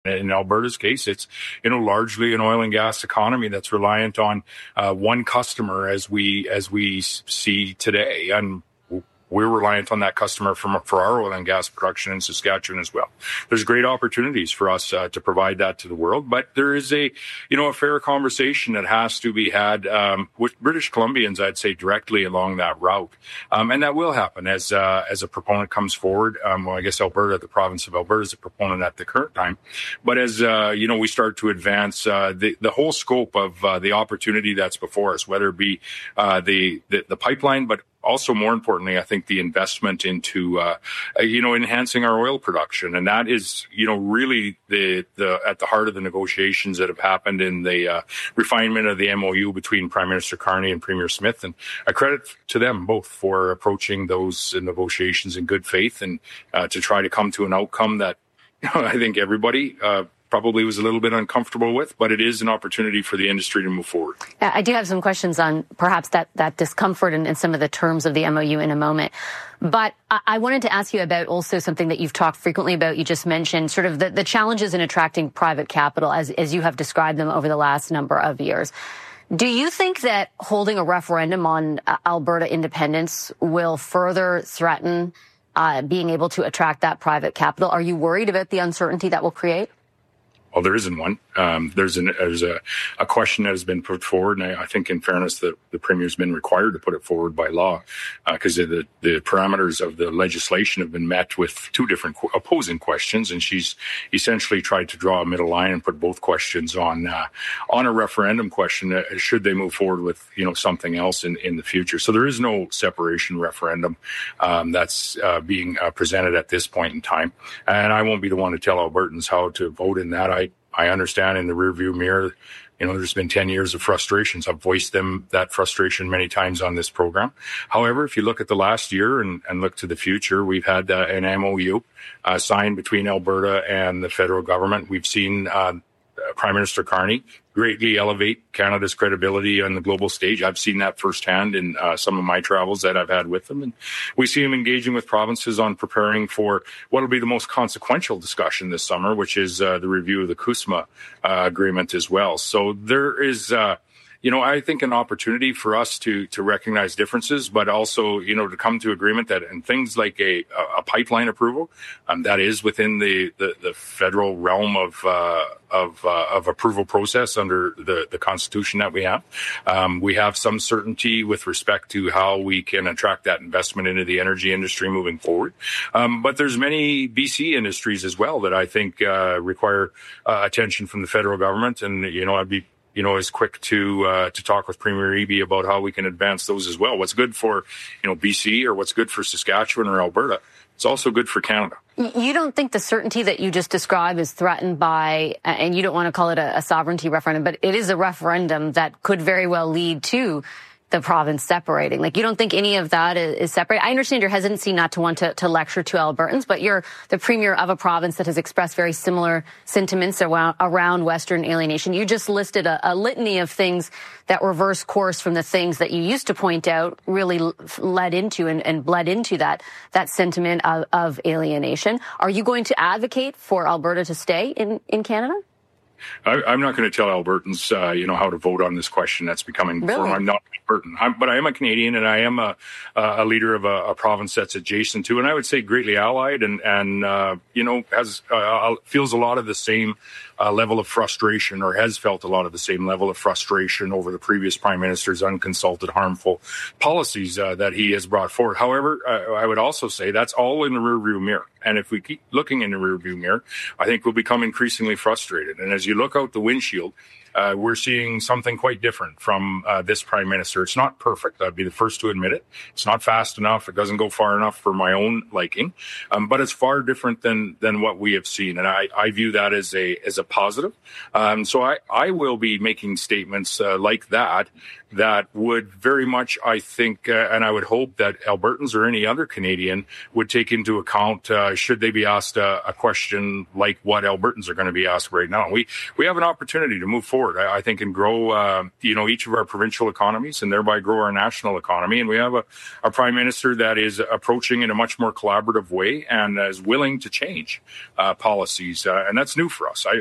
In Alberta's case, it's, largely an oil and gas economy that's reliant on one customer as we see today. And we're reliant on that customer for our oil and gas production in Saskatchewan as well. There's great opportunities for us to provide that to the world, but there is a fair conversation that has to be had with British Columbians, I'd say, directly along that route. And that will happen as a proponent comes forward. I guess Alberta, the province of Alberta, is a proponent at the current time. But as, we start to advance the whole scope of the opportunity that's before us, whether it be the pipeline, but also, more importantly, I think the investment into, enhancing our oil production. And that is, really at the heart of the negotiations that have happened in the refinement of the MOU between Prime Minister Carney and Premier Smith. And I credit to them both for approaching those negotiations in good faith and to try to come to an outcome that I think everybody probably was a little bit uncomfortable with, but it is an opportunity for the industry to move forward. I do have some questions on perhaps that discomfort and some of the terms of the MOU in a moment. But I wanted to ask you about also something that you've talked frequently about. You just mentioned sort of the challenges in attracting private capital as you have described them over the last number of years. Do you think that holding a referendum on Alberta independence will further threaten being able to attract that private capital? Are you worried about the uncertainty that will create? Well, there isn't one. There's a question that has been put forward, and I think, in fairness, the Premier's been required to put it forward by law because the parameters of the legislation have been met with two different opposing questions, and she's essentially tried to draw a middle line and put both questions on a referendum question. Should they move forward with something else in the future? So there is no separation referendum that's being presented at this point in time, and I won't be the one to tell Albertans how to vote in that. I understand in the rearview mirror, there's been 10 years of frustrations. I've voiced that frustration many times on this program. However, if you look at the last year and look to the future, we've had an MOU signed between Alberta and the federal government. We've seen Prime Minister Carney greatly elevate Canada's credibility on the global stage. I've seen that firsthand in some of my travels that I've had with them. And we see him engaging with provinces on preparing for what will be the most consequential discussion this summer, which is the review of the CUSMA agreement as well. So there is I think an opportunity for us to recognize differences, but also, to come to agreement that in things like a pipeline approval, that is within the federal realm of approval process under the Constitution that we have. We have some certainty with respect to how we can attract that investment into the energy industry moving forward. But there's many BC industries as well that I think require attention from the federal government, and I'd be is quick to talk with Premier Eby about how we can advance those as well. What's good for, BC or what's good for Saskatchewan or Alberta, it's also good for Canada. You don't think the certainty that you just described is threatened by, and you don't want to call it a sovereignty referendum, but it is a referendum that could very well lead to the province separating. You don't think any of that is separate? I understand your hesitancy not to want to lecture to Albertans, but you're the premier of a province that has expressed very similar sentiments around Western alienation. You just listed a litany of things that reverse course from the things that you used to point out really led into and bled into that sentiment of alienation. Are you going to advocate for Alberta to stay in Canada? I'm not going to tell Albertans, how to vote on this question that's becoming before. Really? I'm not Albertan, but I am a Canadian, and I am a leader of a province that's adjacent to, and I would say greatly allied, and has feels a lot of the same level of frustration, or has felt a lot of the same level of frustration over the previous Prime Minister's unconsulted, harmful policies that he has brought forward. However, I would also say that's all in the rearview mirror. And if we keep looking in the rearview mirror, I think we'll become increasingly frustrated. And as you look out the windshield, we're seeing something quite different from this Prime Minister. It's not perfect. I'd be the first to admit it. It's not fast enough. It doesn't go far enough for my own liking. But it's far different than what we have seen. And I view that as a positive. So I will be making statements like that would very much, I think, and I would hope that Albertans or any other Canadian would take into account should they be asked a question like what Albertans are going to be asked right now. We have an opportunity to move forward forward, I think, and grow, each of our provincial economies and thereby grow our national economy. And we have a prime minister that is approaching in a much more collaborative way and is willing to change policies. And that's new for us.